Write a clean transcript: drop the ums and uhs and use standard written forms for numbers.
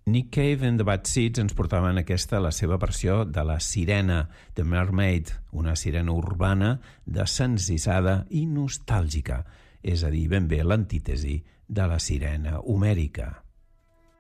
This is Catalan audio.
Nick Cave and the Bad Seeds ens portaven aquesta, la seva versió de la sirena, The Mermaid, una sirena urbana descenssissada i nostàlgica, és a dir, ben bé l'antítesi de la sirena homèrica.